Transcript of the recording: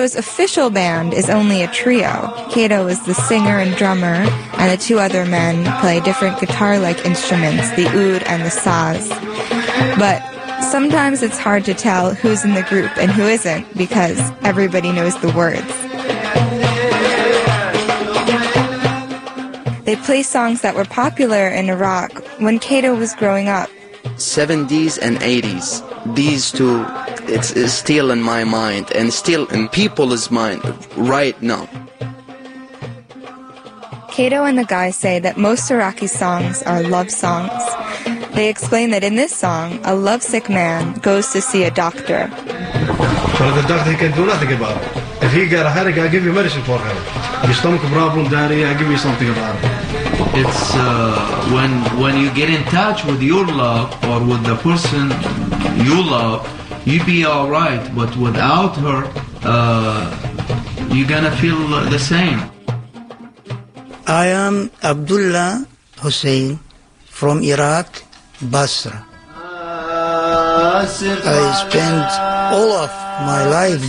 Kato's official band is only a trio. Kato is the singer and drummer, and the two other men play different guitar-like instruments, the oud and the saz. But sometimes it's hard to tell who's in the group and who isn't, because everybody knows the words. They play songs that were popular in Iraq when Kato was growing up. 70s and 80s. These two, it's still in my mind and still in people's mind right now. Kato and the guys say that most Iraqi songs are love songs. They explain that in this song, a lovesick man goes to see a doctor. Well, the doctor can do nothing about it. If he got a headache, I'll give you medicine for him. Your stomach problem, diarrhea, I'll give you something about it. It's when you get in touch with your love or with the person you love, you be all right. But without her, you're gonna feel the same. I am Abdullah Hussein from Iraq, Basra. I spent all of my life